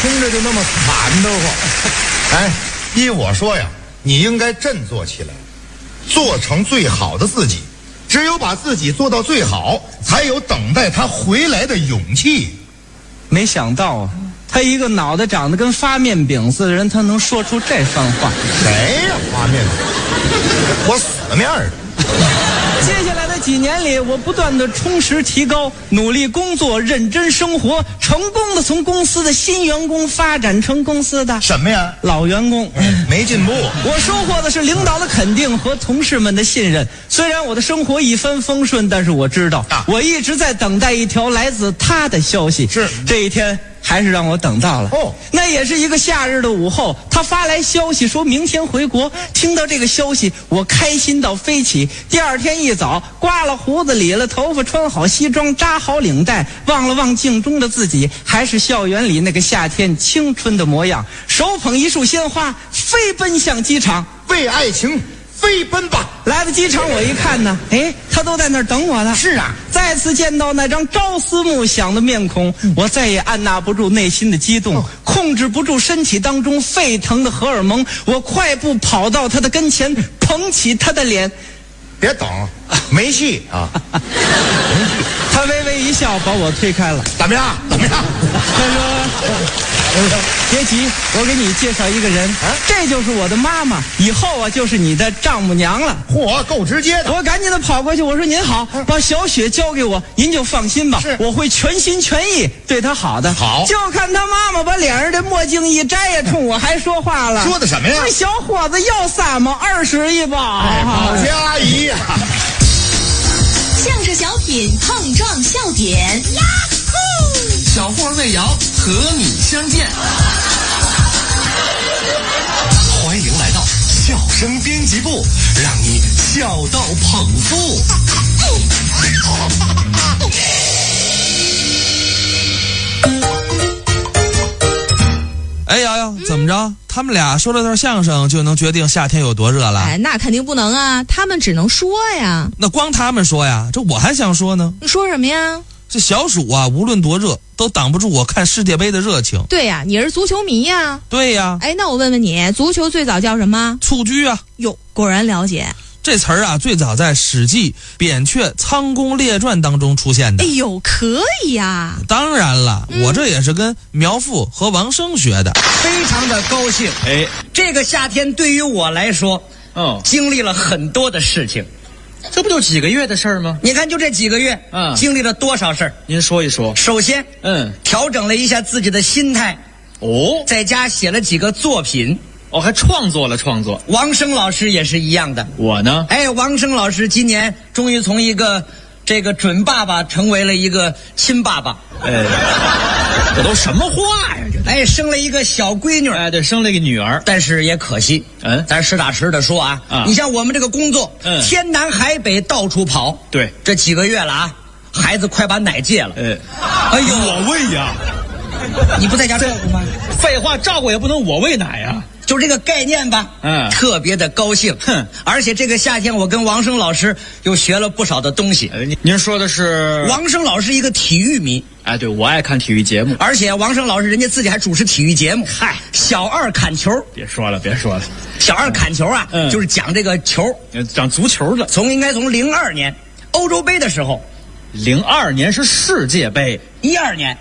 听着就那么惨得慌。哎，依我说呀，你应该振作起来，做成最好的自己。只有把自己做到最好，才有等待他回来的勇气。 没想到啊，他一个脑袋长得跟发面饼似的人，他能说出这番话。 谁呀？发面饼？我死面的。 接下来的几年里，我不断的充实提高，努力工作，认真生活，成功的从公司的新员工发展成公司的什么呀？ 老员工。 没进步。 我收获的是领导的肯定和同事们的信任。虽然我的生活一帆风顺，但是我知道，我一直在等待一条来自他的消息。 是这一天还是让我等到了。那也是一个夏日的午后，他发来消息说明天回国。听到这个消息，我开心到飞起。第二天一早，刮了胡子，理了头发，穿好西装，扎好领带，望了望镜中的自己，还是校园里那个夏天青春的模样，手捧一束鲜花，飞奔向机场， 为爱情飞奔吧。 来到机场，我一看呢，他都在那儿等我了。 是啊， 再次见到那张朝思暮想的面孔，我再也按捺不住内心的激动，控制不住身体当中沸腾的荷尔蒙，我快步跑到他的跟前，捧起他的脸。 别等，没戏啊！ 他微微一笑，把我推开了。 怎么样？怎么样？ 他说：“别急，我给你介绍一个人，这就是我的妈妈，以后啊就是你的丈母娘了。” 嚯，够直接的！ 我赶紧的跑过去，我说：“您好，把小雪交给我，您就放心吧，我会全心全意对她好的。” 好， 就看他妈妈把脸上的墨镜一摘呀，冲我还说话了。 说的什么呀？ 这小伙子要3毛20一包。 好家姨呀！ 相声小品碰撞笑点，呀呼！ 小霍魏瑶和你相见，欢迎来到笑声编辑部，让你笑到捧腹。 哎瑶瑶，怎么着？他们俩说了段相声就能决定夏天有多热了？ 哎，那肯定不能啊，他们只能说呀。 那光他们说呀，这我还想说呢。 你说什么呀？ 这小暑啊，无论多热，都挡不住我看世界杯的热情。 对呀，你是足球迷呀。 对呀。 哎，那我问问你，足球最早叫什么？ 蹴鞠啊。 哟，果然了解。 这词儿啊，最早在《史记·扁鹊仓公列传》当中出现的。 哎呦，可以呀！ 当然了，我这也是跟苗阜和王声学的。 非常的高兴。这个夏天对于我来说，经历了很多的事情。 这不就几个月的事儿吗？ 你看，就这几个月，经历了多少事儿？ 您说一说。 首先，调整了一下自己的心态。在家写了几个作品。 还创作了创作。 王声老师也是一样的。 我呢？ 王声老师今年终于从一个这个准爸爸成为了一个亲爸爸。 这都什么话呀？ 生了一个小闺女。 对，生了一个女儿。 但是也可惜，咱实打实的说啊，你像我们这个工作，天南海北到处跑。 对， 这几个月了啊，孩子快把奶戒了。 哎呦，我喂呀！ 你不在家照顾吗？ 废话，照顾也不能我喂奶呀。 就这个概念吧，特别的高兴。而且这个夏天我跟王声老师又学了不少的东西。 您说的是？ 王声老师一个体育迷。 对，我爱看体育节目。 而且王声老师人家自己还主持体育节目。 嗨， 小二砍球。 别说了。 小二砍球啊，就是讲这个球， 讲足球的。 应该从02年欧洲杯的时候。 02年是世界杯 ，12年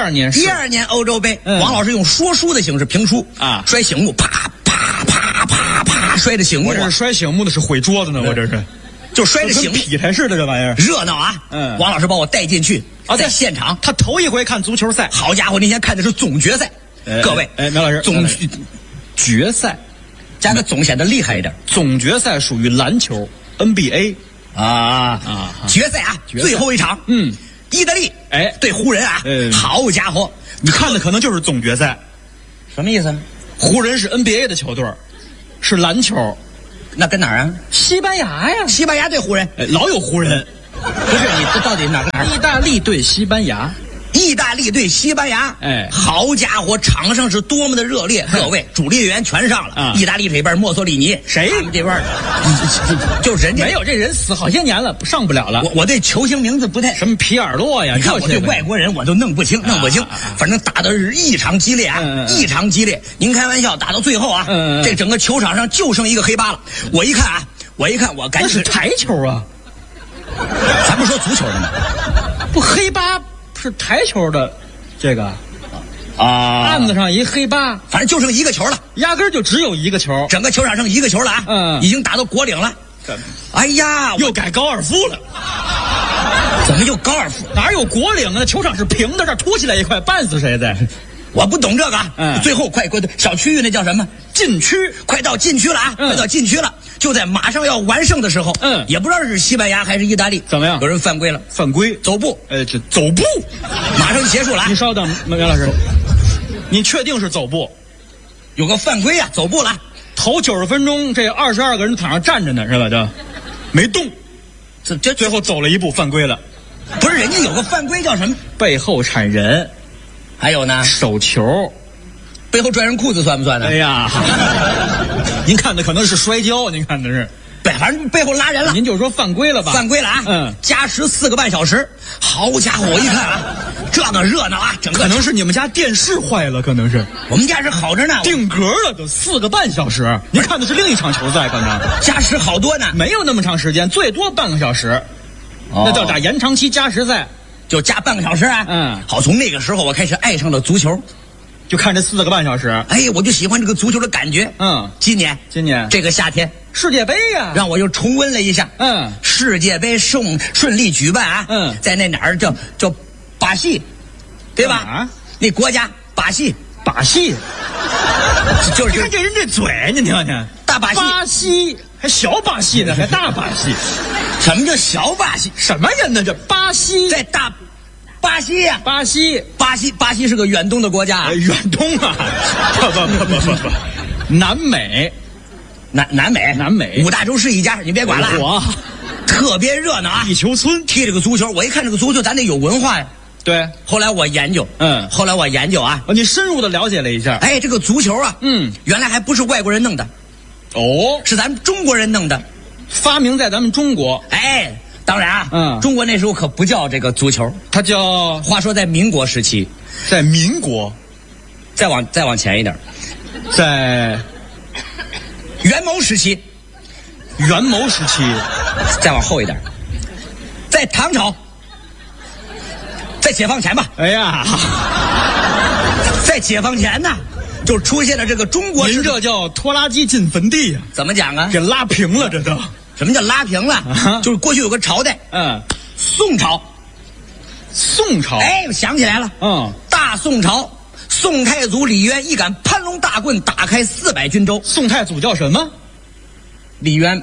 12 年欧洲杯，王老师用说书的形式评书啊， 摔醒目，啪啪啪啪啪摔着醒目。 我这是摔醒目的是毁桌子呢，我这是就摔着醒目， 劈柴似的这玩意儿， 热闹啊！王老师把我带进去在现场， 他头一回看足球赛， 好家伙，那天看的是总决赛。各位， 苗老师， 总决赛加个总显得厉害一点。 总决赛属于篮球 NBA。 决赛啊，最后一场，意大利对湖人啊，好家伙， 你看的可能就是总决赛， 什么意思？ 湖人是 NBA 的球队，是篮球， 那跟哪儿啊？ 西班牙呀， 西班牙对湖人， 老有湖人， 不是你这到底哪个？ 意大利对西班牙， 意大利对西班牙， 哎好家伙，场上是多么的热烈！各位主力员全上了， 啊意大利这边墨索里尼， 谁他们这边就人家没有，这人死好些年了，上不了了。 我对球星名字不太。 什么皮尔洛呀？ 你看我对这些外国人我都弄不清，反正打的是异常激烈啊，异常激烈。您开玩笑，打到最后啊，这整个球场上就剩一个黑八了。我一看，我赶紧那是台球啊， 咱不说足球的吗？ 不黑八是台球的，这个啊， 案子上一黑八， 反正就剩一个球了， 压根儿就只有一个球。 整个球场剩一个球了啊，已经打到果岭了。哎呀， 又改高尔夫了， 怎么又高尔夫？ 哪有果岭啊？球场是平的，这凸起来一块，绊死谁的？ 我不懂这个。最后快小区域那叫什么？ 禁区， 快到禁区了啊！快到禁区了，就在马上要完胜的时候，也不知道是西班牙还是意大利， 怎么样？ 有人犯规了， 犯规， 走步， 这走步， 马上结束了啊！ 你稍等，袁老师，你确定是走步？ 有个犯规啊，走步了。 头90分钟，这22个人场上站着呢，是吧？这没动， 这最后走了一步，犯规了。 不是，人家有个犯规叫什么？ 背后铲人， 还有呢， 手球， 背后拽人裤子算不算呢？ 哎呀，您看的可能是摔跤，您看的是。 反正背后拉人了， 您就说犯规了吧？ 犯规了啊！加时4个半小时，好家伙！我一看啊，这个热闹啊，整个可能是你们家电视坏了，可能是我们家是好着呢， 定格了都4个半小时。您看的是另一场球赛，可能加时好多呢， 没有那么长时间，最多半个小时。那叫打延长期加时赛， 就加半个小时啊。好，从那个时候我开始爱上了足球。 就看这4个半小时， 哎，我就喜欢这个足球的感觉。今年这个夏天世界杯呀， 让我又重温了一下。世界杯顺利举办啊。在那哪儿叫巴西，对吧？那国家巴西，就是你看这人这嘴，你听听， 大巴西， 巴西还小巴西呢，还大巴西？ 什么叫小巴西？ 什么人呢？这巴西在大。巴西呀， 巴西是个远东的国家啊， 远东啊，不，南美 5大洲是一家，你别管了。 我特别热闹啊， 地球村踢这个足球，我一看这个足球，咱得有文化呀。 对， 后来我研究啊， 你深入的了解了一下， 哎，这个足球啊，原来还不是外国人弄的，是咱们中国人弄的， 发明在咱们中国， 哎。当然啊，中国那时候可不叫这个足球， 它叫。 话说在民国时期， 在民国， 再往前一点， 在元谋时期，再往后一点，在唐朝，在解放前吧。 哎呀， 在解放前呢，就出现了这个中国。 您这叫拖拉机进坟地呀？ 怎么讲啊？ 给拉平了，这都。 什么叫拉平了？就是过去有个朝代，宋朝。哎，我想起来了，大宋朝，宋太祖李渊一杆攀龙大棍打开400军州。 宋太祖叫什么？ 李渊。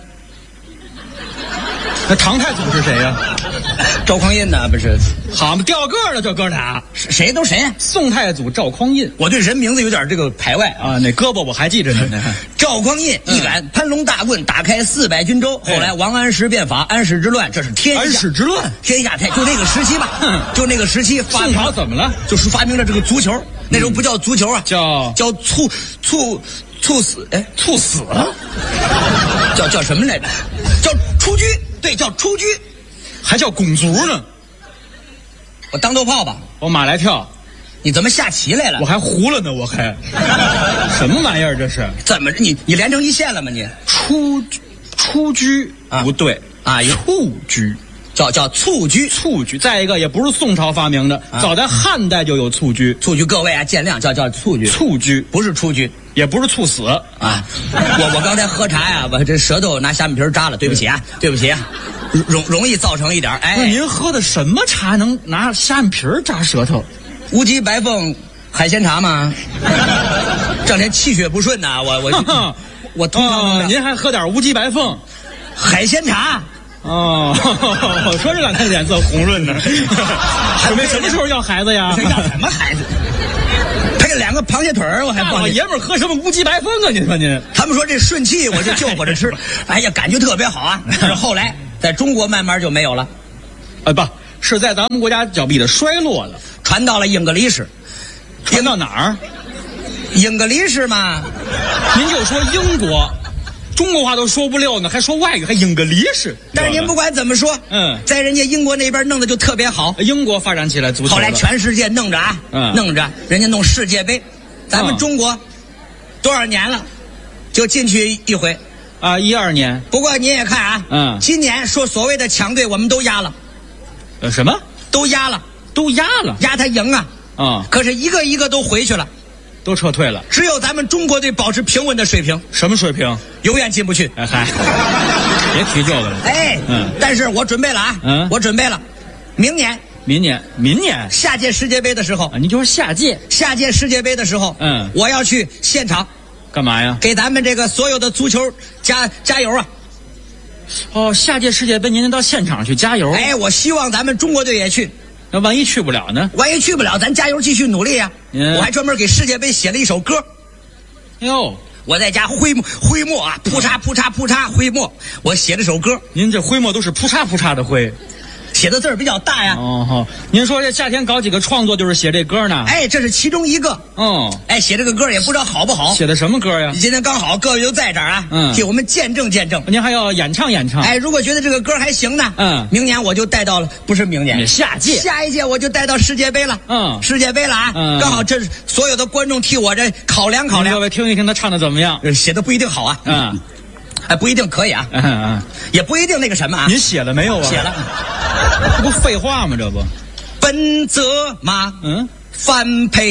那唐太祖是谁呀？ 赵匡胤呢？不是， 好嘛，掉个了，这哥俩谁都谁呀？ 宋太祖赵匡胤， 我对人名字有点这个排外啊。那胳膊我还记着呢。 赵匡胤一杆攀龙大棍打开400军州。后来王安石变法，安史之乱，这是天下。 安史之乱， 天下太就那个时期吧，就那个时期发明。 宋朝怎么了？ 就是发明了这个足球。那时候不叫足球啊，叫猝死，哎， 猝死， 叫什么来着？叫出局，对，叫出局， 还叫拱足呢。 我当头炮吧， 我马来跳， 你怎么下棋来了？ 我还糊了呢，我还，什么玩意儿这是？ 怎么你连成一线了吗你？ 出居啊， 不对啊，蹴鞠。 叫蹴鞠， 再一个也不是宋朝发明的，早在汉代就有蹴鞠。 各位啊，见谅，叫蹴鞠，不是出局， 也不是猝死啊。我刚才喝茶呀，我这舌头拿虾米皮扎了，对不起啊，容易造成一点。哎， 您喝的什么茶能拿虾米皮扎舌头？ 无极白凤海鲜茶吗？这两天气血不顺呐，我通常您还喝点无极白凤海鲜茶。 我说这两天脸色红润呢，准备什么时候要孩子呀？ 要什么孩子？配2个螃蟹腿儿，我还老爷们儿喝什么无极白凤啊？你说您？ 他们说这顺气，我就就火着吃，哎呀，感觉特别好啊。但是后来在中国慢慢就没有了， 不是在咱们国家脚壁的衰落了。 传到了英格里士。 传到哪儿？ 英格里士嘛， 您就说英国，中国话都说不溜呢，还说外语，还英格里士。 但是您不管怎么说，在人家英国那边弄得就特别好。 英国发展起来足球了， 后来全世界弄着啊，弄着人家弄世界杯，咱们中国多少年了，就进去一回啊，12年。 不过您也看啊，今年说所谓的强队我们都压了， 什么？ 都压了，压他赢啊。可是一个一个都回去了， 都撤退了， 只有咱们中国队保持平稳的水平。 什么水平？ 永远进不去。 哎嗨，别提这个了。 但是我准备了啊，我准备了，明年下届世界杯的时候， 你就说下届世界杯的时候， 我要去现场干嘛呀？ 给咱们这个所有的足球加油啊！ 哦，下届世界杯您到现场去加油？ 哎，我希望咱们中国队也去。 那万一去不了呢？ 万一去不了，咱加油继续努力呀！我还专门给世界杯写了一首歌。 哟， 我在家挥墨啊，扑嚓扑嚓扑嚓挥墨，我写了首歌。 您这挥墨都是扑嚓扑嚓的挥， 写的字儿比较大呀。 您说这夏天搞几个创作就是写这歌呢？ 哎，这是其中一个。写这个歌也不知道好不好。 写的什么歌呀？ 今天刚好各位就在这儿啊，替我们见证见证。 您还要演唱。 哎，如果觉得这个歌还行呢，明年我就带到了，不是明年，下一届我就带到世界杯了。世界杯了啊，刚好这所有的观众替我这考量。 各位听一听他唱的怎么样？ 写的不一定好啊。哎，不一定可以啊。也不一定那个什么啊。 您写了没有啊？ 写了。 这不废话吗？这不， 本泽马，范佩。